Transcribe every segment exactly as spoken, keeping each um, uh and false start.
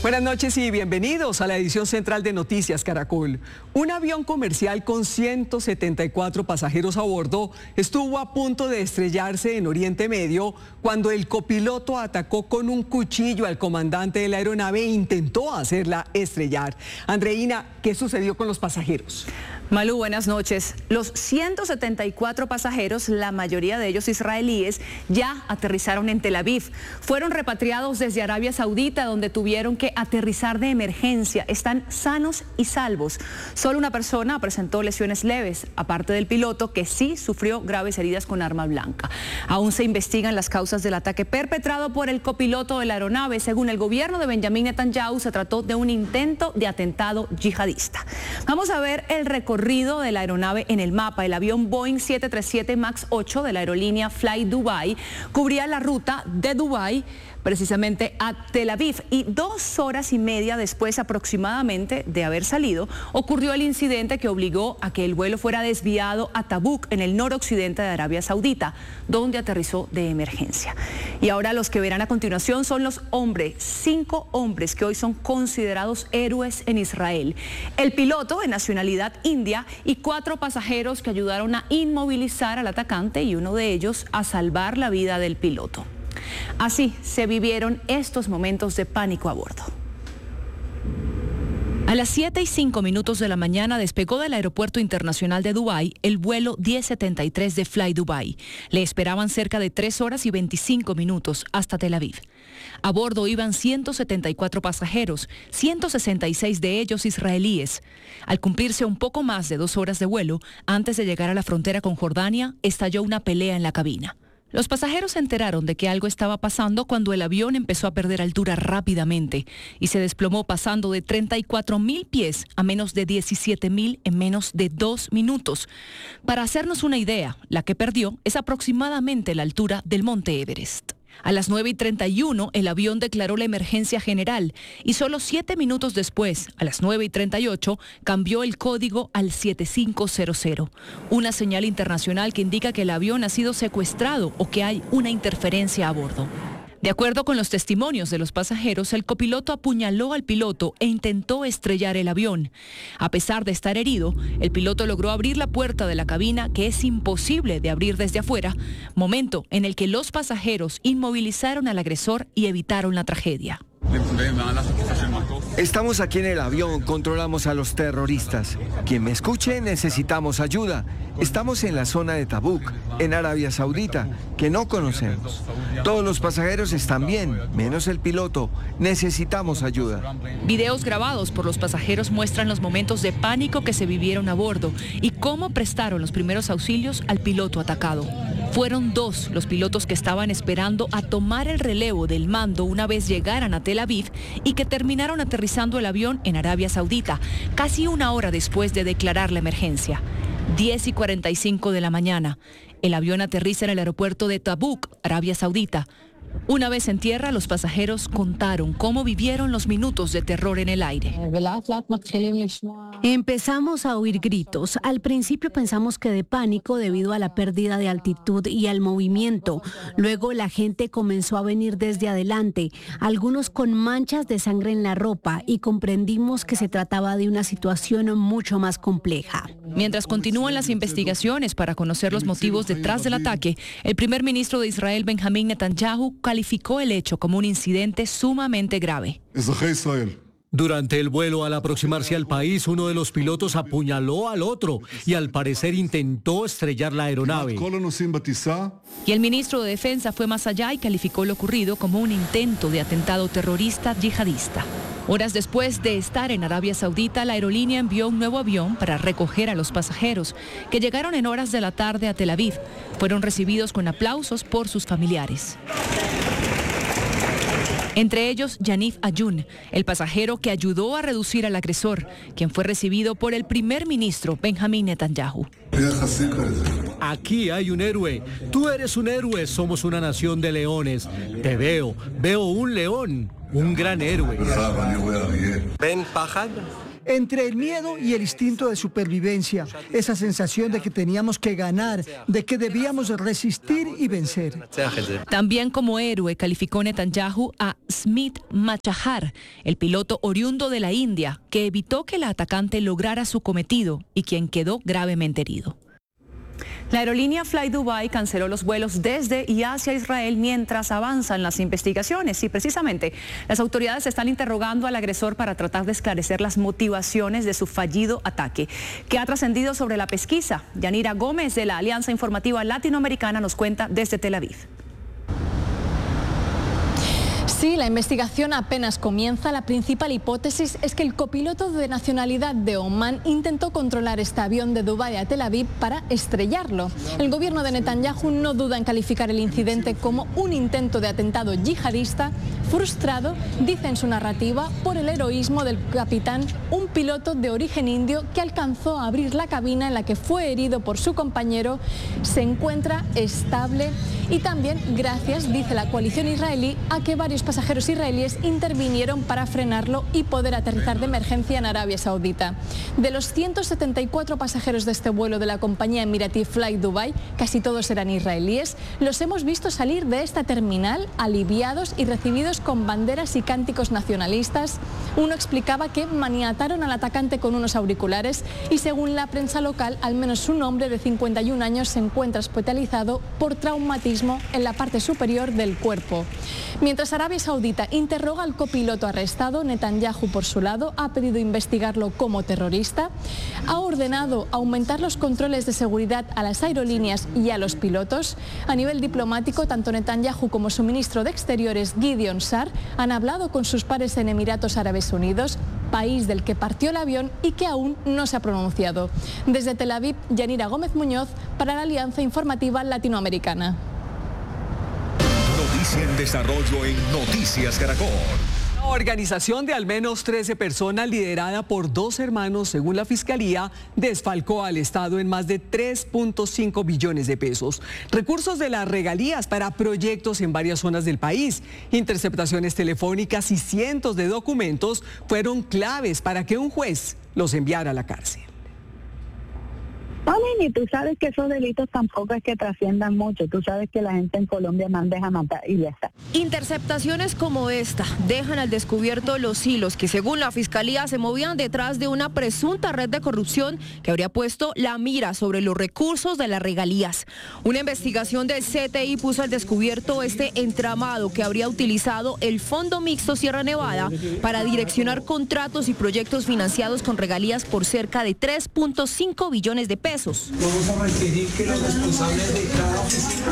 Buenas noches y bienvenidos a la edición central de Noticias Caracol. Un avión comercial con ciento setenta y cuatro pasajeros a bordo estuvo a punto de estrellarse en Oriente Medio cuando el copiloto atacó con un cuchillo al comandante de la aeronave e intentó hacerla estrellar. Andreina, ¿qué sucedió con los pasajeros? Malú, buenas noches. Los ciento setenta y cuatro pasajeros, la mayoría de ellos israelíes, ya aterrizaron en Tel Aviv. Fueron repatriados desde Arabia Saudita, donde tuvieron que aterrizar de emergencia. Están sanos y salvos. Solo una persona presentó lesiones leves, aparte del piloto, que sí sufrió graves heridas con arma blanca. Aún se investigan las causas del ataque perpetrado por el copiloto de la aeronave. Según el gobierno de Benjamín Netanyahu, se trató de un intento de atentado yihadista. Vamos a ver el recorrido de la aeronave en el mapa. El avión Boeing siete treinta y siete MAX ocho de la aerolínea Fly Dubai cubría la ruta de Dubái precisamente a Tel Aviv, y dos horas y media después aproximadamente de haber salido, ocurrió el incidente que obligó a que el vuelo fuera desviado a Tabuk, en el noroccidente de Arabia Saudita, donde aterrizó de emergencia. Y ahora los que verán a continuación son los hombres, cinco hombres que hoy son considerados héroes en Israel. El piloto de nacionalidad india y cuatro pasajeros que ayudaron a inmovilizar al atacante y uno de ellos a salvar la vida del piloto. Así se vivieron estos momentos de pánico a bordo. A las siete y cinco minutos de la mañana despegó del Aeropuerto Internacional de Dubái el vuelo diez setenta y tres de Fly Dubai. Le esperaban cerca de tres horas y veinticinco minutos hasta Tel Aviv. A bordo iban ciento setenta y cuatro pasajeros, ciento sesenta y seis de ellos israelíes. Al cumplirse un poco más de dos horas de vuelo, antes de llegar a la frontera con Jordania, estalló una pelea en la cabina. Los pasajeros se enteraron de que algo estaba pasando cuando el avión empezó a perder altura rápidamente y se desplomó, pasando de treinta y cuatro mil pies a menos de diecisiete mil en menos de dos minutos. Para hacernos una idea, la que perdió es aproximadamente la altura del Monte Everest. A las nueve y treinta y uno, el avión declaró la emergencia general y solo siete minutos después, a las nueve y treinta y ocho, cambió el código al siete cinco cero cero, una señal internacional que indica que el avión ha sido secuestrado o que hay una interferencia a bordo. De acuerdo con los testimonios de los pasajeros, el copiloto apuñaló al piloto e intentó estrellar el avión. A pesar de estar herido, el piloto logró abrir la puerta de la cabina, que es imposible de abrir desde afuera, momento en el que los pasajeros inmovilizaron al agresor y evitaron la tragedia. Estamos aquí en el avión, controlamos a los terroristas. Quien me escuche, necesitamos ayuda. Estamos en la zona de Tabuk, en Arabia Saudita, que no conocemos. Todos los pasajeros están bien, menos el piloto. Necesitamos ayuda. Videos grabados por los pasajeros muestran los momentos de pánico que se vivieron a bordo y cómo prestaron los primeros auxilios al piloto atacado. Fueron dos los pilotos que estaban esperando a tomar el relevo del mando una vez llegaran a Tel Aviv y que terminaron aterrizando el avión en Arabia Saudita, casi una hora después de declarar la emergencia. diez y cuarenta y cinco de la mañana. El avión aterriza en el aeropuerto de Tabuk, Arabia Saudita. Una vez en tierra, los pasajeros contaron cómo vivieron los minutos de terror en el aire. Empezamos a oír gritos. Al principio pensamos que de pánico debido a la pérdida de altitud y al movimiento. Luego la gente comenzó a venir desde adelante, algunos con manchas de sangre en la ropa, y comprendimos que se trataba de una situación mucho más compleja. Mientras continúan las investigaciones para conocer los motivos detrás del ataque, el primer ministro de Israel, Benjamín Netanyahu, calificó el hecho como un incidente sumamente grave. Durante el vuelo, al aproximarse al país, uno de los pilotos apuñaló al otro y al parecer intentó estrellar la aeronave. Y el ministro de Defensa fue más allá y calificó lo ocurrido como un intento de atentado terrorista yihadista. Horas después de estar en Arabia Saudita, la aerolínea envió un nuevo avión para recoger a los pasajeros, que llegaron en horas de la tarde a Tel Aviv. Fueron recibidos con aplausos por sus familiares. Entre ellos, Yanif Ayun, el pasajero que ayudó a reducir al agresor, quien fue recibido por el primer ministro Benjamín Netanyahu. Aquí hay un héroe. Tú eres un héroe. Somos una nación de leones. Te veo. Veo un león. Un gran héroe. entre el miedo y el instinto de supervivencia, esa sensación de que teníamos que ganar, de que debíamos resistir y vencer. También como héroe calificó Netanyahu a Smit Machahar, el piloto oriundo de la India, que evitó que la atacante lograra su cometido y quien quedó gravemente herido. La aerolínea Fly Dubai canceló los vuelos desde y hacia Israel mientras avanzan las investigaciones y precisamente las autoridades están interrogando al agresor para tratar de esclarecer las motivaciones de su fallido ataque. ¿Qué ha trascendido sobre la pesquisa? Yanira Gómez de la Alianza Informativa Latinoamericana nos cuenta desde Tel Aviv. Sí, la investigación apenas comienza. La principal hipótesis es que el copiloto de nacionalidad de Omán intentó controlar este avión de Dubái a Tel Aviv para estrellarlo. El gobierno de Netanyahu no duda en calificar el incidente como un intento de atentado yihadista frustrado, dice en su narrativa, por el heroísmo del capitán, un piloto de origen indio que alcanzó a abrir la cabina en la que fue herido por su compañero. Se encuentra estable y también gracias, dice la coalición israelí, a que varios pasajeros israelíes intervinieron para frenarlo y poder aterrizar de emergencia en Arabia Saudita. De los ciento setenta y cuatro pasajeros de este vuelo de la compañía emiratí Fly Dubai, casi todos eran israelíes, los hemos visto salir de esta terminal aliviados y recibidos con banderas y cánticos nacionalistas. Uno explicaba que maniataron al atacante con unos auriculares y según la prensa local, al menos un hombre de cincuenta y un años se encuentra hospitalizado por traumatismo en la parte superior del cuerpo. Mientras Arabia Saudita interroga al copiloto arrestado, Netanyahu, por su lado, ha pedido investigarlo como terrorista, ha ordenado aumentar los controles de seguridad a las aerolíneas y a los pilotos. A nivel diplomático, tanto Netanyahu como su ministro de Exteriores, Gideon Sa'ar, han hablado con sus pares en Emiratos Árabes Unidos, país del que partió el avión y que aún no se ha pronunciado. Desde Tel Aviv, Yanira Gómez Muñoz para la Alianza Informativa Latinoamericana. Noticia en desarrollo en Noticias Caracol. Una organización de al menos trece personas liderada por dos hermanos, según la Fiscalía, desfalcó al Estado en más de tres punto cinco billones de pesos. Recursos de las regalías para proyectos en varias zonas del país, interceptaciones telefónicas y cientos de documentos fueron claves para que un juez los enviara a la cárcel. No, Nini, tú sabes que esos delitos tampoco es que trasciendan mucho. Tú sabes que la gente en Colombia manda a matar y ya está. Interceptaciones como esta dejan al descubierto los hilos que, según la Fiscalía, se movían detrás de una presunta red de corrupción que habría puesto la mira sobre los recursos de las regalías. Una investigación del C T I puso al descubierto este entramado que habría utilizado el Fondo Mixto Sierra Nevada para direccionar contratos y proyectos financiados con regalías por cerca de tres punto cinco billones de pesos. Vamos a requerir que los responsables de cada oficina,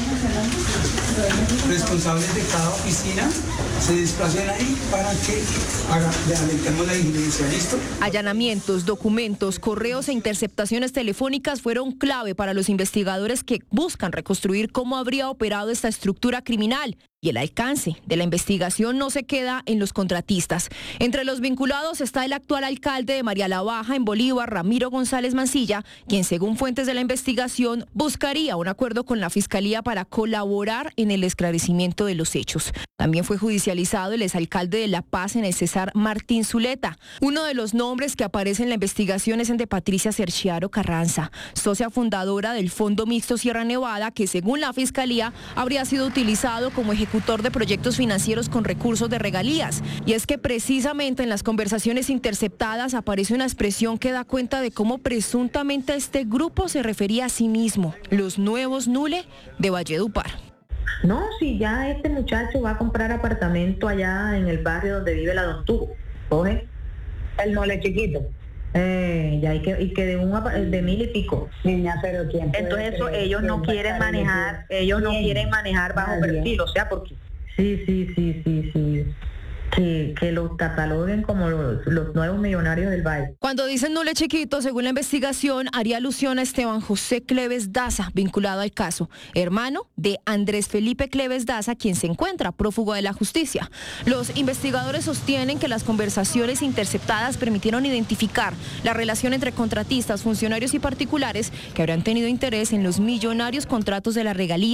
responsables de cada oficina se desplacen ahí para que haga, le alentemos la diligencia. ¿Listo? Allanamientos, documentos, correos e interceptaciones telefónicas fueron clave para los investigadores que buscan reconstruir cómo habría operado esta estructura criminal. Y el alcance de la investigación no se queda en los contratistas. Entre los vinculados está el actual alcalde de María la Baja en Bolívar, Ramiro González Mancilla, quien según fuentes de la investigación buscaría un acuerdo con la Fiscalía para colaborar en el esclarecimiento de los hechos. También fue judicializado el exalcalde de La Paz en el Cesar Martín Zuleta. Uno de los nombres que aparece en la investigación es el de Patricia Cerciaro Carranza, socia fundadora del Fondo Mixto Sierra Nevada, que según la Fiscalía habría sido utilizado como ejecutor de proyectos financieros con recursos de regalías. Y es que precisamente en las conversaciones interceptadas aparece una expresión que da cuenta de cómo presuntamente este grupo se refería a sí mismo, los nuevos Nule de Valledupar. No, si ya este muchacho va a comprar apartamento allá en el barrio donde vive la Don Tubo, ¿coge? El Nule chiquito. Eh, ya hay que, y que de un de mil y pico. Niña, pero ¿quién? Entonces eso ellos no quieren manejar, ellos no quieren manejar bajo perfil, o sea, porque sí, sí, sí, sí, sí. Que, que los cataloguen como los, los nuevos millonarios del valle. Cuando dicen Nule chiquito, según la investigación, haría alusión a Esteban José Cleves Daza, vinculado al caso, hermano de Andrés Felipe Cleves Daza, quien se encuentra prófugo de la justicia. Los investigadores sostienen que las conversaciones interceptadas permitieron identificar la relación entre contratistas, funcionarios y particulares que habrían tenido interés en los millonarios contratos de las regalías.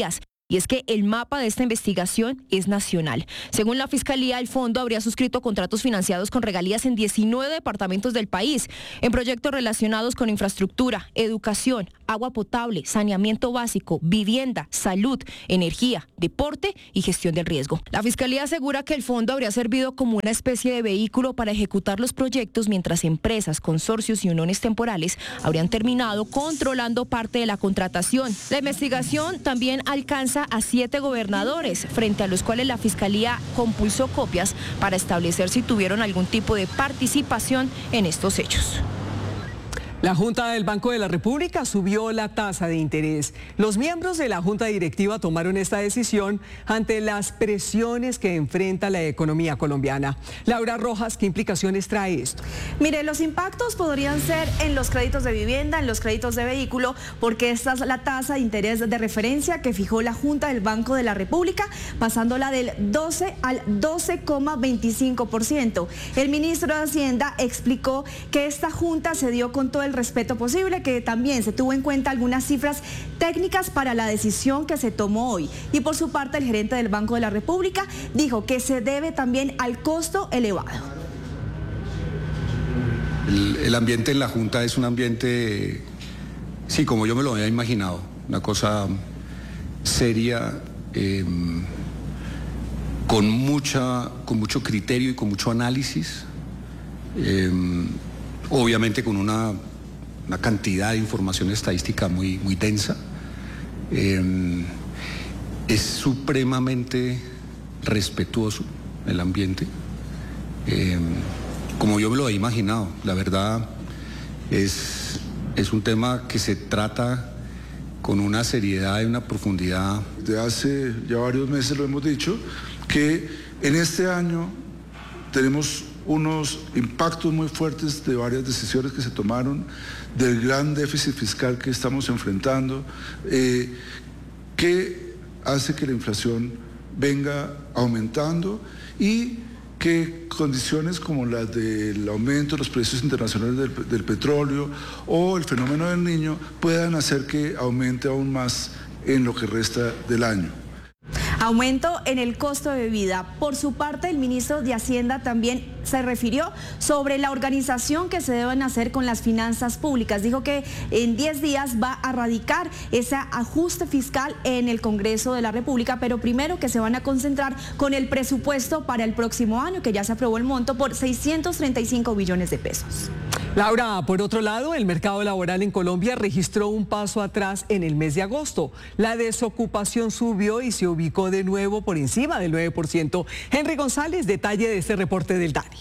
y es que el mapa de esta investigación es nacional. Según la Fiscalía, el fondo habría suscrito contratos financiados con regalías en diecinueve departamentos del país, en proyectos relacionados con infraestructura, educación, agua potable, saneamiento básico, vivienda, salud, energía, deporte y gestión del riesgo. La Fiscalía asegura que el fondo habría servido como una especie de vehículo para ejecutar los proyectos, mientras empresas, consorcios y uniones temporales habrían terminado controlando parte de la contratación. La investigación también alcanza a siete gobernadores, frente a los cuales la Fiscalía compulsó copias para establecer si tuvieron algún tipo de participación en estos hechos. La Junta del Banco de la República subió la tasa de interés. Los miembros de la Junta Directiva tomaron esta decisión ante las presiones que enfrenta la economía colombiana. Laura Rojas, ¿qué implicaciones trae esto? Mire, los impactos podrían ser en los créditos de vivienda, en los créditos de vehículo, porque esta es la tasa de interés de referencia que fijó la Junta del Banco de la República, pasándola del doce al doce coma veinticinco por ciento. El ministro de Hacienda explicó que esta Junta se dio con todo el respeto posible, que también se tuvo en cuenta algunas cifras técnicas para la decisión que se tomó hoy. Y por su parte, el gerente del Banco de la República dijo que se debe también al costo elevado. El, el ambiente en la Junta es un ambiente, sí, como yo me lo había imaginado, una cosa seria, eh, con, mucha, con mucho criterio y con mucho análisis, eh, obviamente con una una cantidad de información estadística muy, muy densa. Eh, es supremamente respetuoso el ambiente, eh, como yo me lo he imaginado. La verdad es, es un tema que se trata con una seriedad y una profundidad. Desde hace ya varios meses lo hemos dicho, que en este año tenemos unos impactos muy fuertes de varias decisiones que se tomaron, del gran déficit fiscal que estamos enfrentando, eh, que hace que la inflación venga aumentando y que condiciones como las del aumento de los precios internacionales del, del petróleo o el fenómeno del Niño puedan hacer que aumente aún más en lo que resta del año. Aumento en el costo de vida. Por su parte, el ministro de Hacienda también se refirió sobre la organización que se deben hacer con las finanzas públicas. Dijo que en diez días va a radicar ese ajuste fiscal en el Congreso de la República, pero primero que se van a concentrar con el presupuesto para el próximo año, que ya se aprobó el monto por seiscientos treinta y cinco billones de pesos. Laura, por otro lado, el mercado laboral en Colombia registró un paso atrás en el mes de agosto. La desocupación subió y se ubicó de nuevo por encima del nueve por ciento. Henry González, detalle de este reporte del DANI.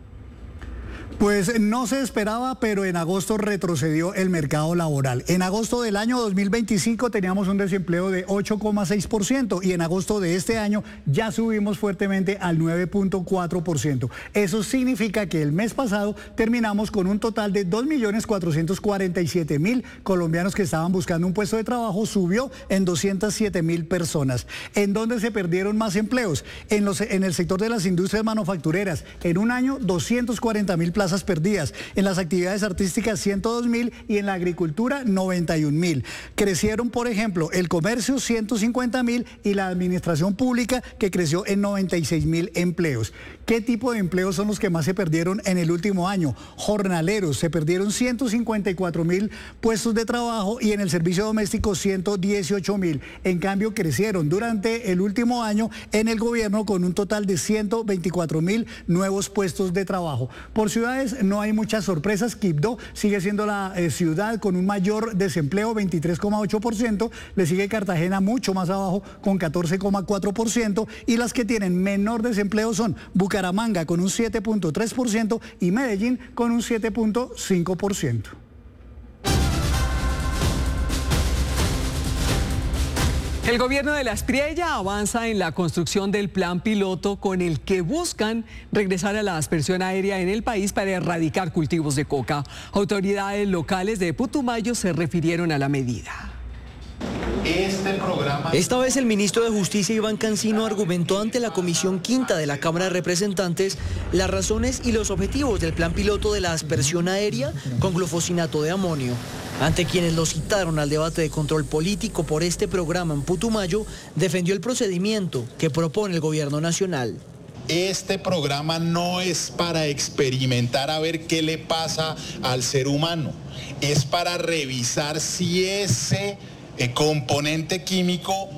Pues no se esperaba, pero en agosto retrocedió el mercado laboral. En agosto del año dos mil veinticinco teníamos un desempleo de ocho coma seis por ciento y en agosto de este año ya subimos fuertemente al nueve punto cuatro por ciento. Eso significa que el mes pasado terminamos con un total de dos millones cuatrocientos cuarenta y siete mil colombianos que estaban buscando un puesto de trabajo, subió en doscientas siete mil personas. ¿En dónde se perdieron más empleos? En, los, en el sector de las industrias manufactureras. En un año, doscientas cuarenta mil plazas perdidas, en las actividades artísticas ciento dos mil y en la agricultura noventa y un mil. Crecieron, por ejemplo, el comercio ciento cincuenta mil y la administración pública, que creció en noventa y seis mil empleos. ¿Qué tipo de empleos son los que más se perdieron en el último año? Jornaleros, se perdieron ciento cincuenta y cuatro mil puestos de trabajo y en el servicio doméstico ciento dieciocho mil. En cambio, crecieron durante el último año en el gobierno con un total de ciento veinticuatro mil nuevos puestos de trabajo. Por ciudades no hay muchas sorpresas. Quibdó sigue siendo la eh, ciudad con un mayor desempleo, veintitrés coma ocho por ciento. Le sigue Cartagena mucho más abajo con catorce coma cuatro por ciento. Y las que tienen menor desempleo son Bucaramanga con un siete punto tres por ciento y Medellín con un siete punto cinco por ciento. El gobierno de La Espriella avanza en la construcción del plan piloto con el que buscan regresar a la aspersión aérea en el país para erradicar cultivos de coca. Autoridades locales de Putumayo se refirieron a la medida. Este programa... Esta vez el ministro de Justicia, Iván Cancino, argumentó ante la Comisión Quinta de la Cámara de Representantes las razones y los objetivos del plan piloto de la aspersión aérea con glufosinato de amonio. Ante quienes lo citaron al debate de control político por este programa en Putumayo, defendió el procedimiento que propone el gobierno nacional. Este programa no es para experimentar a ver qué le pasa al ser humano, es para revisar si ese eh, componente químico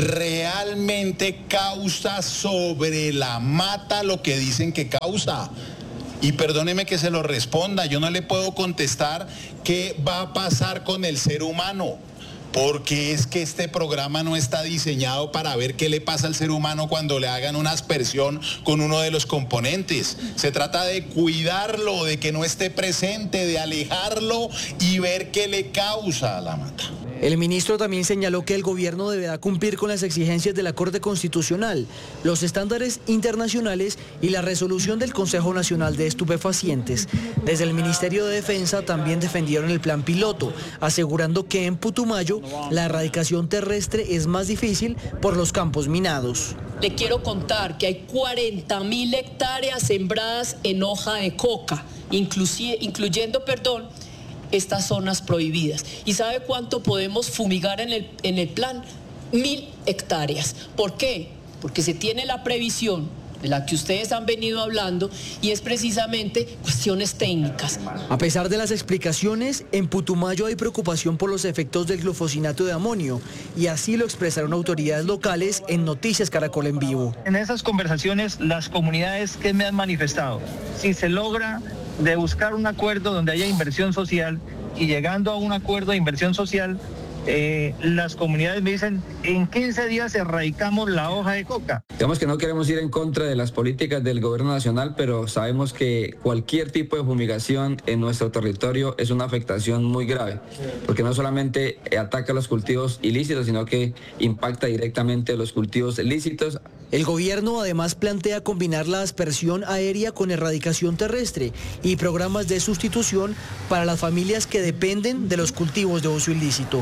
realmente causa sobre la mata lo que dicen que causa. Y perdóneme que se lo responda, yo no le puedo contestar qué va a pasar con el ser humano, porque es que este programa no está diseñado para ver qué le pasa al ser humano cuando le hagan una aspersión con uno de los componentes. Se trata de cuidarlo, de que no esté presente, de alejarlo y ver qué le causa a la mata. El ministro también señaló que el gobierno deberá cumplir con las exigencias de la Corte Constitucional, los estándares internacionales y la resolución del Consejo Nacional de Estupefacientes. Desde el Ministerio de Defensa también defendieron el plan piloto, asegurando que en Putumayo la erradicación terrestre es más difícil por los campos minados. Le quiero contar que hay cuarenta mil hectáreas sembradas en hoja de coca, incluyendo, perdón, estas zonas prohibidas. ¿Y sabe cuánto podemos fumigar en el, en el plan? Mil hectáreas. ¿Por qué? Porque se tiene la previsión de la que ustedes han venido hablando y es precisamente cuestiones técnicas. A pesar de las explicaciones, en Putumayo hay preocupación por los efectos del glufosinato de amonio y así lo expresaron autoridades locales en Noticias Caracol en Vivo. En esas conversaciones, las comunidades que me han manifestado, si se logra de buscar un acuerdo donde haya inversión social y llegando a un acuerdo de inversión social, eh, las comunidades me dicen, en quince días erradicamos la hoja de coca. Digamos que no queremos ir en contra de las políticas del gobierno nacional, pero sabemos que cualquier tipo de fumigación en nuestro territorio es una afectación muy grave, porque no solamente ataca los cultivos ilícitos, sino que impacta directamente los cultivos lícitos. El gobierno además plantea combinar la aspersión aérea con erradicación terrestre y programas de sustitución para las familias que dependen de los cultivos de uso ilícito.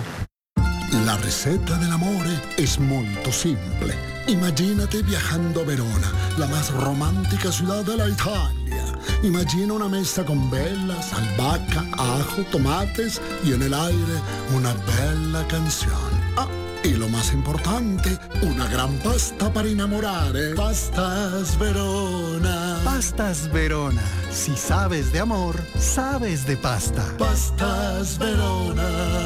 La receta del amore es molto simple. Imagínate viajando a Verona, la más romántica ciudad de la Italia. Imagina una mesa con velas, albahaca, ajo, tomates y en el aire una bella canción. Ah, y lo más importante, una gran pasta para enamorare. Pastas Verona. Pastas Verona. Si sabes de amor, sabes de pasta. Pastas Verona.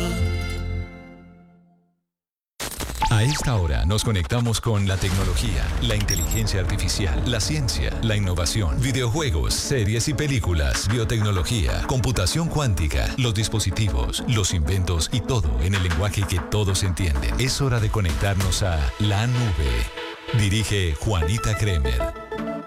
A esta hora nos conectamos con la tecnología, la inteligencia artificial, la ciencia, la innovación, videojuegos, series y películas, biotecnología, computación cuántica, los dispositivos, los inventos y todo en el lenguaje que todos entienden. Es hora de conectarnos a la nube. Dirige Juanita Kremer.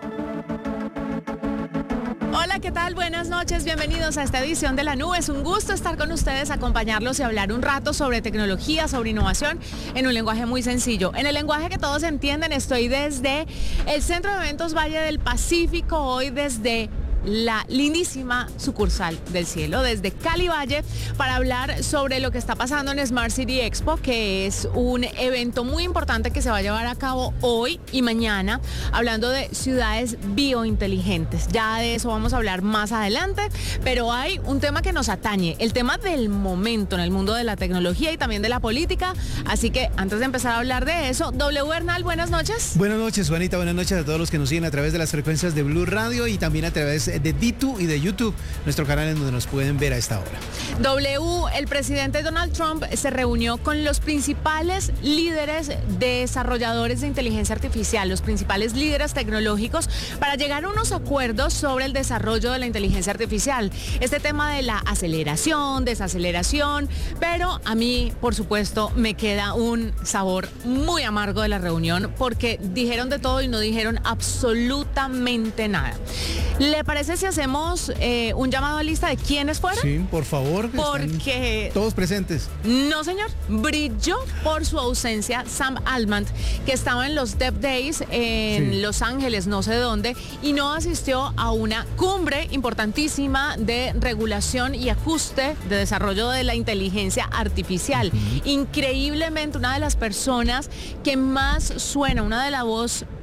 Hola, ¿qué tal? Buenas noches, bienvenidos a esta edición de La Nube. Es un gusto estar con ustedes, acompañarlos y hablar un rato sobre tecnología, sobre innovación, en un lenguaje muy sencillo. En el lenguaje que todos entienden, estoy desde el Centro de Eventos Valle del Pacífico, hoy desde la lindísima sucursal del cielo, desde Cali Valle, para hablar sobre lo que está pasando en Smart City Expo, que es un evento muy importante que se va a llevar a cabo hoy y mañana, hablando de ciudades biointeligentes. Ya de eso vamos a hablar más adelante, pero hay un tema que nos atañe, el tema del momento en el mundo de la tecnología y también de la política, así que antes de empezar a hablar de eso, W Bernal, buenas noches. Buenas noches, Juanita, buenas noches a todos los que nos siguen a través de las frecuencias de Blue Radio y también a través de D two y de YouTube, nuestro canal en donde nos pueden ver a esta hora. W, el presidente Donald Trump se reunió con los principales líderes desarrolladores de inteligencia artificial, los principales líderes tecnológicos, para llegar a unos acuerdos sobre el desarrollo de la inteligencia artificial. Este tema de la aceleración, desaceleración, pero a mí, por supuesto, me queda un sabor muy amargo de la reunión porque dijeron de todo y no dijeron absolutamente nada. ¿Le parece si hacemos eh, un llamado a lista de quiénes fueron? Sí, por favor. Porque todos presentes. No, señor. Brilló por su ausencia Sam Altman, que estaba en los Dev Days en sí. Los Ángeles, no sé dónde, y no asistió a una cumbre importantísima de regulación y ajuste de desarrollo de la inteligencia artificial. Uh-huh. Increíblemente, una de las personas que más suena, una de la voz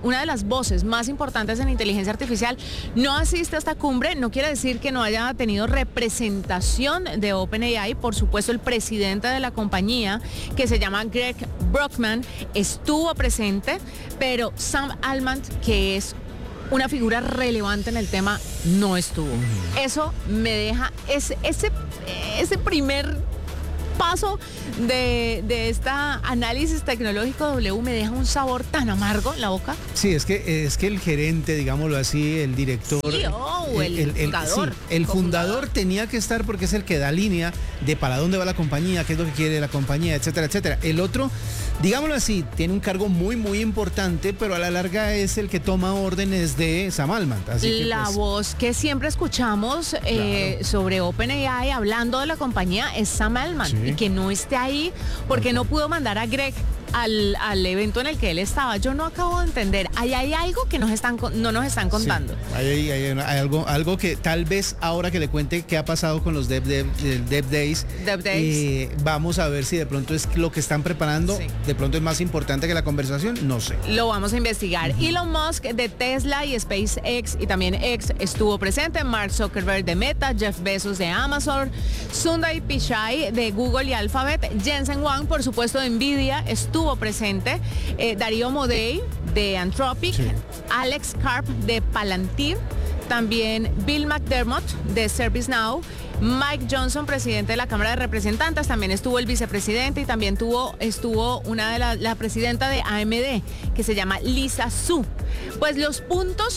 una de las voces más importantes en inteligencia artificial, no asiste a esta cumbre. No quiere decir que no haya tenido representación de OpenAI. Por supuesto, el presidente de la compañía, que se llama Greg Brockman, estuvo presente, pero Sam Altman, que es una figura relevante en el tema, no estuvo. Eso me deja, ese, ese, ese primer paso de, de esta análisis tecnológico W me deja un sabor tan amargo en la boca. Sí, es que es que el gerente, digámoslo así, el director, C E O, el, el, el, fundador, sí, el fundador tenía que estar porque es el que da línea de para dónde va la compañía, qué es lo que quiere la compañía, etcétera, etcétera. El otro, digámoslo así, tiene un cargo muy, muy importante, pero a la larga es el que toma órdenes de Sam Altman. Así que, la pues, voz que siempre escuchamos eh, claro. sobre OpenAI hablando de la compañía es Sam Altman. Sí. Y que no esté ahí porque no pudo mandar a Greg al, al evento en el que él estaba. Yo no acabo de entender. Ahí hay algo que nos están, no nos están contando. Sí, hay, hay, hay algo, algo que tal vez ahora que le cuente qué ha pasado con los Dev, Dev, Dev Days, Dev Days. Eh, vamos a ver si de pronto es lo que están preparando, sí. de pronto es más importante que la conversación, no sé. Lo vamos a investigar. Uh-huh. Elon Musk de Tesla y SpaceX y también X estuvo presente, Mark Zuckerberg de Meta, Jeff Bezos de Amazon, Sundar Pichai de Google y Alphabet, Jensen Huang, por supuesto, de Nvidia, estuvo presente, eh, Darío Modei de Anthropic, sí. Alex Karp de Palantir, también Bill McDermott de ServiceNow, Mike Johnson, presidente de la Cámara de Representantes, también estuvo el vicepresidente y también tuvo, estuvo una de la, la presidenta de A M D, que se llama Lisa Su. Pues los puntos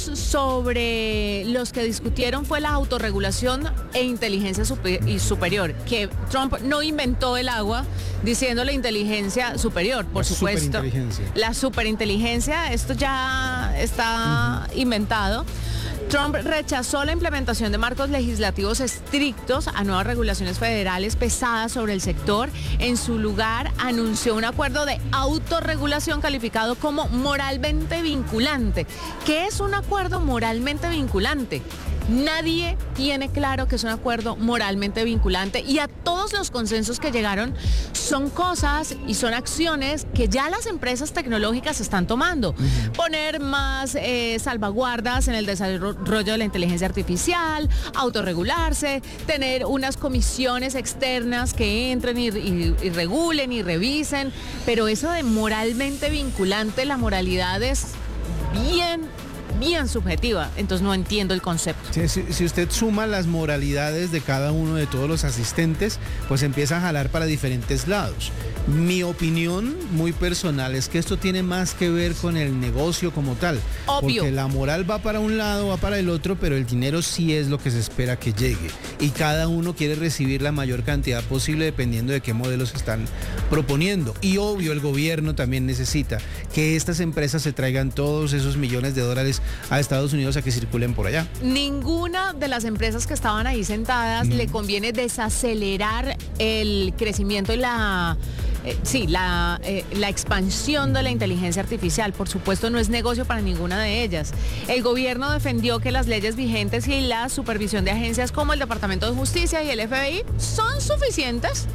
sobre los que discutieron fue la autorregulación e inteligencia super, y superior, que Trump no inventó el agua diciendo la inteligencia superior, por la supuesto. Superinteligencia. La superinteligencia, esto ya está uh-huh. inventado. Trump rechazó la implementación de marcos legislativos estrictos a nuevas regulaciones federales pesadas sobre el sector. En su lugar, anunció un acuerdo de autorregulación calificado como moralmente vinculante. ¿Qué es un acuerdo moralmente vinculante? Nadie tiene claro que es un acuerdo moralmente vinculante y a todos los consensos que llegaron son cosas y son acciones que ya las empresas tecnológicas están tomando. Uh-huh. Poner más eh, salvaguardas en el desarrollo de la inteligencia artificial, autorregularse, tener unas comisiones externas que entren y, y, y regulen y revisen, pero eso de moralmente vinculante, la moralidad es bien... bien subjetiva, entonces no entiendo el concepto. Sí, si, si usted suma las moralidades de cada uno de todos los asistentes, pues empieza a jalar para diferentes lados. Mi opinión muy personal es que esto tiene más que ver con el negocio como tal. Obvio. Porque la moral va para un lado, va para el otro, pero el dinero sí es lo que se espera que llegue. Y cada uno quiere recibir la mayor cantidad posible dependiendo de qué modelos están proponiendo. Y obvio, el gobierno también necesita que estas empresas se traigan todos esos millones de dólares a Estados Unidos a que circulen por allá. Ninguna de las empresas que estaban ahí sentadas no. le conviene desacelerar el crecimiento y la... Eh, sí, la, eh, la expansión de la inteligencia artificial, por supuesto, no es negocio para ninguna de ellas. El gobierno defendió que las leyes vigentes y la supervisión de agencias como el Departamento de Justicia y el F B I son suficientes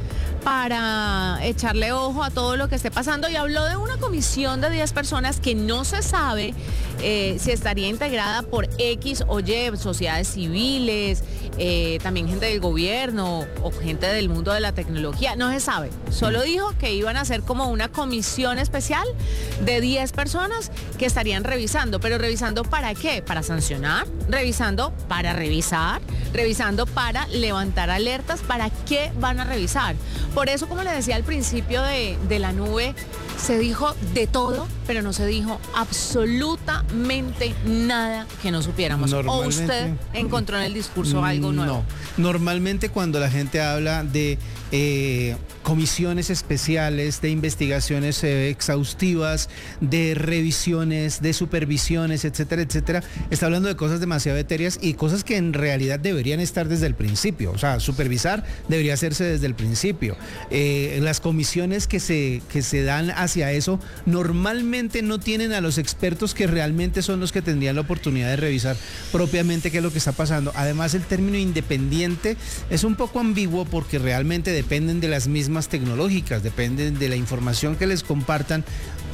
para echarle ojo a todo lo que esté pasando y habló de una comisión de diez personas que no se sabe eh, si estaría integrada por X o Y, sociedades civiles, eh, también gente del gobierno o gente del mundo de la tecnología, no se sabe. Solo dijo que iban a hacer como una comisión especial de diez personas que estarían revisando, pero revisando ¿para qué? Para sancionar, revisando para revisar, revisando para levantar alertas, ¿para qué van a revisar? Por eso, como le decía al principio de, de la nube, se dijo de todo, pero no se dijo absolutamente nada que no supiéramos. ¿O usted encontró en el discurso algo nuevo? No, normalmente cuando la gente habla de eh, comisiones especiales, de investigaciones eh, exhaustivas, de revisiones, de supervisiones, etcétera, etcétera, está hablando de cosas demasiado etéreas y cosas que en realidad deberían estar desde el principio. O sea, supervisar debería hacerse desde el principio. Eh, las comisiones que se, que se dan hacia eso normalmente no tienen a los expertos que realmente son los que tendrían la oportunidad de revisar propiamente qué es lo que está pasando. Además, el término independiente es un poco ambiguo porque realmente dependen de las mismas tecnológicas, dependen de la información que les compartan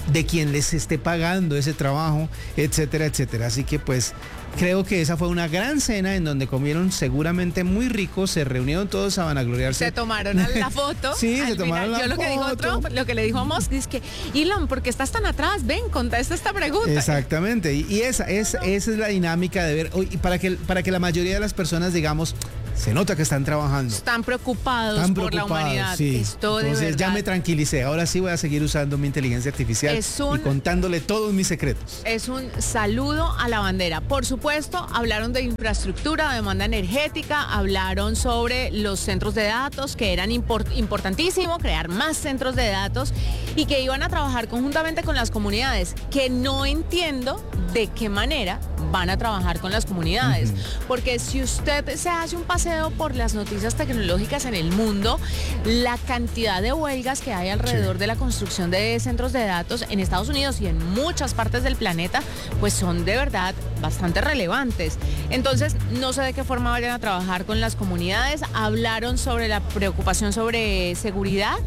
de quien les esté pagando ese trabajo, etcétera, etcétera. Así que pues creo que esa fue una gran cena en donde comieron seguramente muy rico, se reunieron todos a vanagloriarse. Se tomaron la foto. Sí, se tomaron la Yo lo que dijo foto. Trump, lo que le dijo a Musk es que, Elon, ¿por qué estás tan atrás? Ven, contesta esta pregunta. Exactamente, y, y esa, es, esa es la dinámica de ver, y para que, para que la mayoría de las personas, digamos, se nota que están trabajando. Están preocupados, Están por preocupados, la humanidad. sí. Esto de Entonces ya verdad me tranquilicé, ahora sí voy a seguir usando mi inteligencia artificial Es un- y contándole todos mis secretos. es un saludo a la bandera. Por supuesto, hablaron de infraestructura, de demanda energética, hablaron sobre los centros de datos, que eran import- importantísimo crear más centros de datos y que iban a trabajar conjuntamente con las comunidades, que no entiendo de qué manera van a trabajar con las comunidades. Porque si usted se hace un paseo por las noticias tecnológicas en el mundo, la cantidad de huelgas que hay alrededor de la construcción de centros de datos en Estados Unidos y en muchas partes del planeta, pues son de verdad bastante relevantes. Entonces, no sé de qué forma vayan a trabajar con las comunidades. Hablaron sobre la preocupación sobre seguridad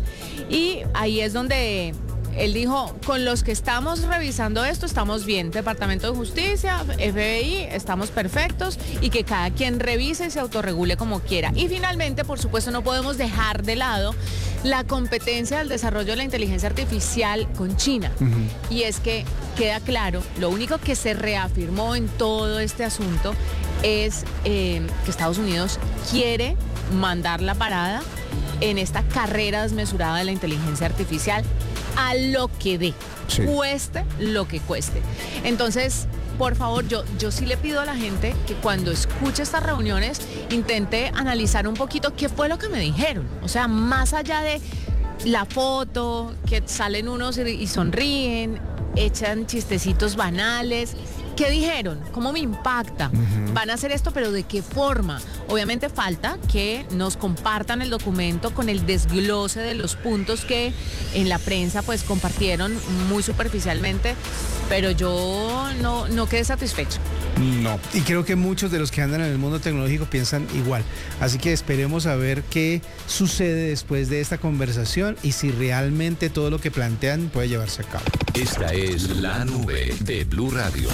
y ahí es donde él dijo, con los que estamos revisando esto estamos bien, Departamento de Justicia, F B I, estamos perfectos y que cada quien revise y se autorregule como quiera. Y finalmente, por supuesto, no podemos dejar de lado la competencia del desarrollo de la inteligencia artificial con China. Uh-huh. Y es que queda claro, lo único que se reafirmó en todo este asunto es eh, que Estados Unidos quiere mandar la parada en esta carrera desmesurada de la inteligencia artificial a lo que dé, sí. Cueste lo que cueste. Entonces, por favor, yo, yo sí le pido a la gente que cuando escuche estas reuniones intente analizar un poquito qué fue lo que me dijeron. O sea, más allá de la foto, que salen unos y, y sonríen, echan chistecitos banales. ¿Qué dijeron? ¿Cómo me impacta? Uh-huh. Van a hacer esto, pero ¿de qué forma? Obviamente falta que nos compartan el documento con el desglose de los puntos que en la prensa pues compartieron muy superficialmente, pero yo no, no quedé satisfecho. No, y creo que muchos de los que andan en el mundo tecnológico piensan igual. Así que esperemos a ver qué sucede después de esta conversación y si realmente todo lo que plantean puede llevarse a cabo. Esta es La Nube de Blue Radio.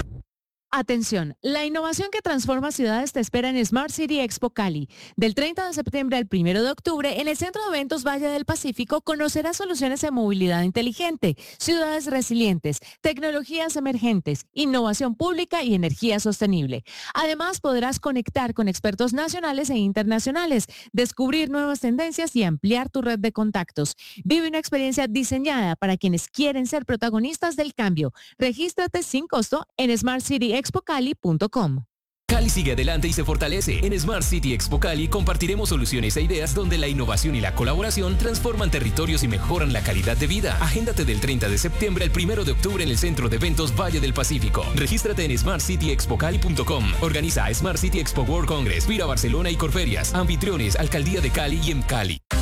Atención, la innovación que transforma ciudades te espera en Smart City Expo Cali. Del treinta de septiembre al primero de octubre, en el Centro de Eventos Valle del Pacífico conocerás soluciones de movilidad inteligente, ciudades resilientes, tecnologías emergentes, innovación pública y energía sostenible. Además, podrás conectar con expertos nacionales e internacionales, descubrir nuevas tendencias y ampliar tu red de contactos. Vive una experiencia diseñada para quienes quieren ser protagonistas del cambio. Regístrate sin costo en Smart City expo cali punto com. Cali sigue adelante y se fortalece. En Smart City Expo Cali compartiremos soluciones e ideas donde la innovación y la colaboración transforman territorios y mejoran la calidad de vida. Agéndate del treinta de septiembre al primero de octubre en el Centro de Eventos Valle del Pacífico. Regístrate en smart city expo cali punto com. Organiza Smart City Expo World Congress, Vira Barcelona y Corferias. Anfitriones, Alcaldía de Cali y M Cali.